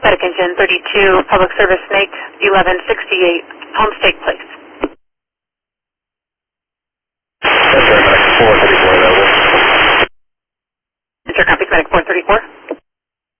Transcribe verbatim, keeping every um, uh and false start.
Medic Engine thirty-two, Public Service Snake eleven sixty-eight, Homestake Place. Medic four thirty-four available. Enter Compass Medic four thirty-four.